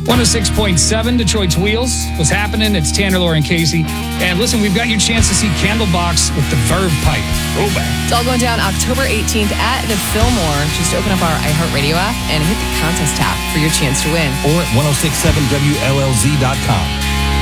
106.7 Detroit's Wheels. What's happening? It's Tanner, Lauren, Casey. And listen, we've got your chance to see Candlebox with the Verve Pipe. Throwback. It's all going down October 18th at the Fillmore. Just open up our iHeartRadio app and hit the contest tab for your chance to win. Or at 1067WLLZ.com.